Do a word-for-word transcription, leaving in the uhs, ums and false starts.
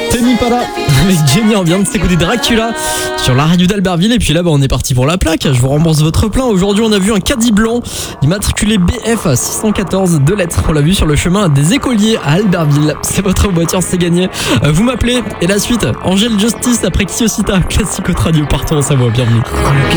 Tony Pala avec Jenny, on vient de s'écouter Dracula sur la radio d'Albertville. Et puis là, bah, on est parti pour la plaque. Je vous rembourse votre plein. Aujourd'hui, on a vu un caddie blanc immatriculé B F six cent quatorze, deux lettres. On l'a vu sur le chemin des écoliers à Albertville. C'est votre voiture, c'est gagné. Euh, vous m'appelez. Et la suite, Angèle Justice après Kiosita, classique autre radio partout en Savoie. Bienvenue.